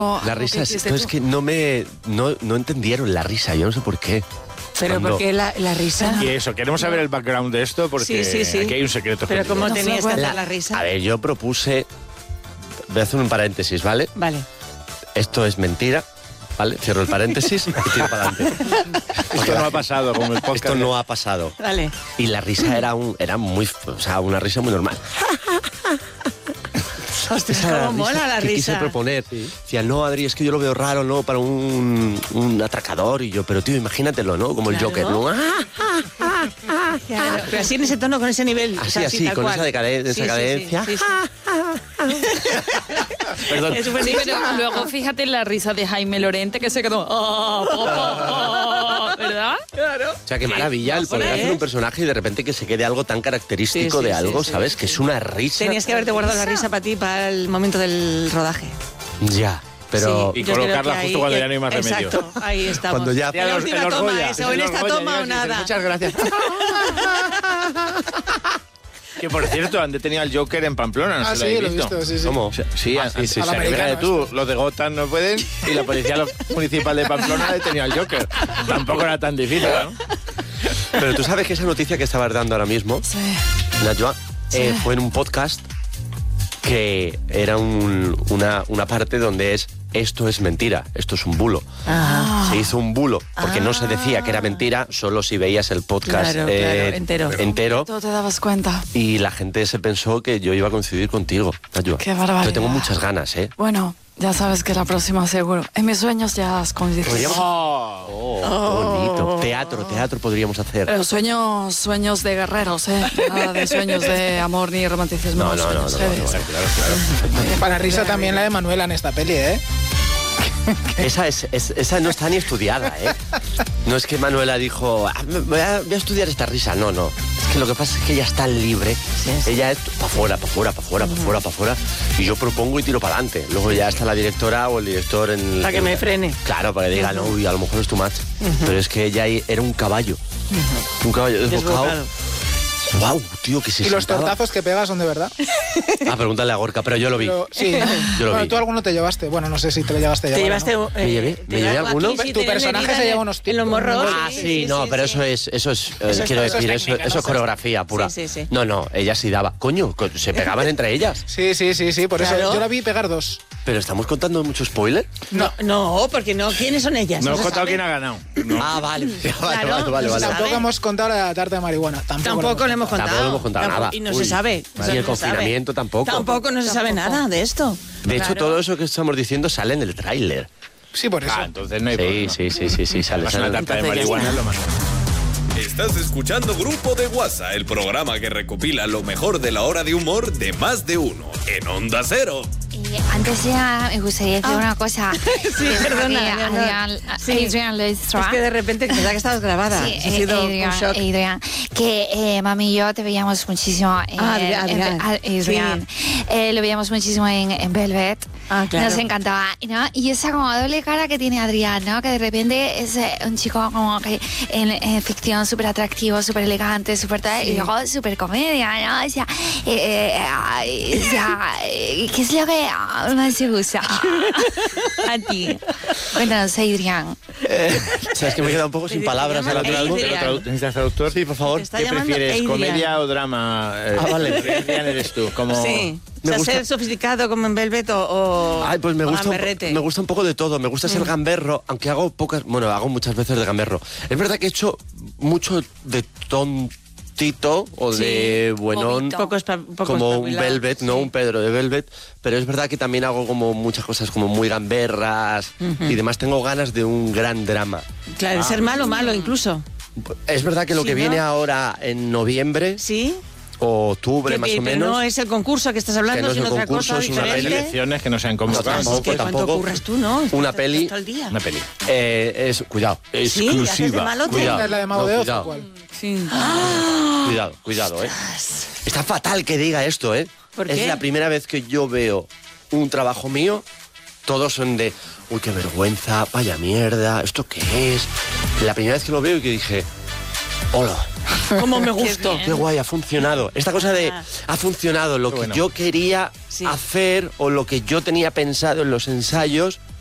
La risa, es que no entendieron la risa, yo no sé por qué. Pero ¿por qué la risa? Y eso, queremos saber el background de esto porque sí. aquí hay un secreto. Pero escondido. ¿cómo tenías que hacer la risa? A ver, yo propuse... Voy a hacer un paréntesis, ¿vale? Vale. Esto es mentira, ¿vale? Cierro el paréntesis y tiro para adelante. Esto no ha pasado como el podcast. Esto no ha pasado. Vale. Y la risa era una risa muy normal. Hostia, cómo mola la que risa. quise proponer. Decía, no, Adri, es que yo lo veo raro, ¿no? Para un atracador. Y yo, pero tío, imagínatelo, ¿no? Como el Joker, ¿no? Claro, pero así en ese tono, con ese nivel. Así, con esa cadencia. Sí. Perdón. Sí, pero luego fíjate en la risa de Jaime Lorente que se quedó. ¿Verdad? Claro. O sea, qué maravilla el poder hacer un personaje y de repente que se quede algo tan característico de algo, ¿sabes? Que es una risa. Tenías que haberte guardado la risa para ti, para el momento del rodaje. Ya. Pero... Y colocarla justo cuando ya no hay más remedio. Exacto, ahí estamos. Cuando ya... La última toma, eso, en esta toma o nada. Muchas gracias. Que por cierto, han detenido al Joker en Pamplona, ¿no se lo habéis visto? Sí. ¿Cómo? Sí, americano, tú, los de Gotham no pueden y la policía municipal de Pamplona ha detenido al Joker. Tampoco era tan difícil, ¿no? Pero tú sabes que esa noticia que estabas dando ahora mismo, Najwa, fue en un podcast que era una parte donde esto es mentira, esto es un bulo. Se hizo un bulo, porque no se decía que era mentira, solo si veías el podcast entero. Tú te dabas cuenta. Y la gente se pensó que yo iba a coincidir contigo, Najwa. Qué barbaridad. Yo tengo muchas ganas, ¿eh? Bueno, ya sabes que la próxima seguro. En mis sueños ya has coincidido. Qué bonito. Teatro podríamos hacer. Pero sueños de guerreros, ¿eh? Nada de sueños de amor ni romanticismo. No. Claro. Para risa también la de Manuela en esta peli, ¿eh? Esa no está ni estudiada, ¿eh? No es que Manuela dijo, voy a estudiar esta risa. No. Es que lo que pasa es que ella está libre. Ella es para afuera. Y yo propongo y tiro para adelante. Luego ya está la directora o el director en... Para que me frene. Claro, para que digan, uy, a lo mejor es too much. Pero es que ella era un caballo. Un caballo desbocado. Wow, tío, que se ¿Y los sentaba? tortazos que pegas son de verdad? Pregúntale a Gorka, pero yo lo vi. Sí, yo lo vi. Tú alguno te llevaste. Bueno, no sé si te lo llevaste a llevar. ¿Te llevaste? ¿Me llevé alguno? Tu personaje se lleva unos en los morros. Pero eso es quiero decir, eso es coreografía pura. Sí. No, ellas sí daba. Coño, se pegaban entre ellas. Sí, por eso yo la vi pegar dos. Pero estamos contando mucho spoiler. No, porque no. ¿Quiénes son ellas? No hemos contado quién ha ganado. No. Vale. Vale. Tampoco hemos contado la tarta de marihuana. Tampoco le hemos contado. Tampoco hemos contado nada. Y no se sabe. Y el confinamiento tampoco. Tampoco no se sabe nada de esto. De hecho, todo eso que estamos diciendo sale en el tráiler. Sí, por eso. Entonces no hay problema. Sí, sale. Más una tarta de marihuana es lo más. Estás escuchando Grupo de WhatsApp, el programa que recopila lo mejor de la hora de humor de más de uno en Onda Cero. Antes ya me gustaría decir una cosa. Sí, perdona. Adrián Leistra. Es que de repente pensaba que estabas grabada. Sí, Ha sido un shock. Adrián, que mami y yo te veíamos muchísimo. Adrián. Lo veíamos muchísimo en Velvet. Claro. Nos encantaba, ¿no? Y esa como doble cara que tiene Adrián, ¿no? Que de repente es un chico como que en ficción súper atractivo, súper elegante, súper tal, y luego súper comedia, ¿no? O sea, ¿qué es lo que no se gusta a ti? Cuéntanos, Adrián. ¿Sabes que me he quedado un poco sin palabras ahora mismo? ¿Necesitas traductor? Sí, por favor. Está ¿Qué llamando prefieres, Adrián. comedia o drama? Vale. Adrián eres tú, como... Sí. Me gusta- ser sofisticado como en Velvet o Ay, pues me gusta gamberrete. un poco de todo. Me gusta ser gamberro, aunque hago muchas veces de gamberro. Es verdad que he hecho mucho de tontito o de buenón, Poco como un Velvet, no un Pedro de Velvet, pero es verdad que también hago como muchas cosas como muy gamberras y demás. Tengo ganas de un gran drama. Claro, de ser malo incluso. Es verdad que lo que viene ahora en noviembre ¿Sí? o octubre más o Pero menos... no es el concurso que estás hablando, Que no es sino el otra concurso, cosa es una diferente. elecciones que no se han No, convocado. Es que cuánto tampoco. curras tú, ¿no? Una Estás peli. todo el día. Una peli. Cuidado, ¿haces de exclusiva. malote? Cuidado, ¿Es la de Mago de Oz cuidado. o cuál? Sí. Cuidado, Está fatal que diga esto, ¿Por Es qué? la primera vez que yo veo un trabajo mío, todos son de, uy, qué vergüenza, vaya mierda, ¿esto qué es? La primera vez que lo veo y que dije, hola, ¿Cómo me gustó? qué guay, ha funcionado. Esta cosa de, ha funcionado, lo que bueno. yo quería Sí. hacer o lo que yo tenía pensado en los ensayos,